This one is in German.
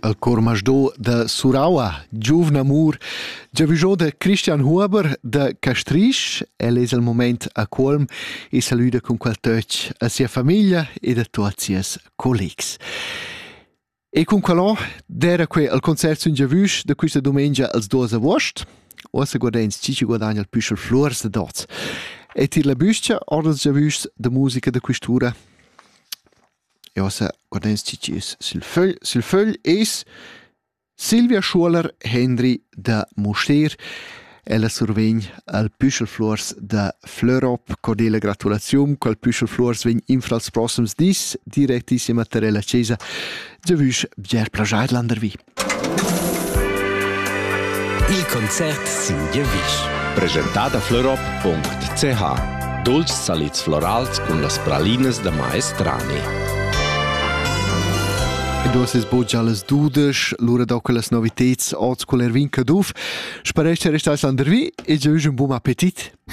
Al Cormasdò de Suraua, Giuvn Amur, giavisò de Christian Huber de Castrisch, è il moment a colm e saluta con quel touch a sia famiglia e a tutti i suoi colleghi. E con quello, d'era qui al concerto in Giavisch de questa domenica als 2 agosto, o se guardens ci guadagna il Püschel Flors de Dots. E tir la buscia, ordens Giavisch de musica de quistura. E ossa guardens ci sul fögl es Silvia Schuler Henry de Moster. Ella survegn al Püschel Flors de Fleurop. Cordiale gratulazione, quel Püschel Flors vegn infra als prossims dis, direttissima Terella Cesa. Giavisch bger plagiaidlandervi. Il concert sin Giavisch. Presentata fleurop.ch. Dolci salits florals con las pralinas de Maestrani. E dos es bo già las dudes, l'ora dopo las novitets, oz con l'ervin caduf. Sperech che restais landervi e giavisch un buon appetit.